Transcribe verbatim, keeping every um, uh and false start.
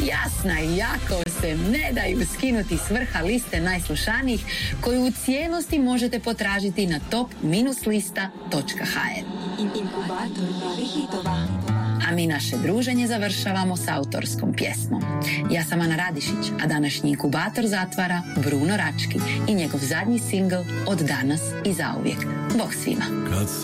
Jasna i jako se ne daju skinuti s vrha liste najslušanijih koju u cijelosti možete potražiti na top lista točka ha er. Inkubator novih hitova. A mi naše druženje završavamo s autorskom pjesmom. Ja sam Ana Radišić, a današnji inkubator zatvara Bruno Rački i njegov zadnji singl Od danas i zauvijek. Bog svima.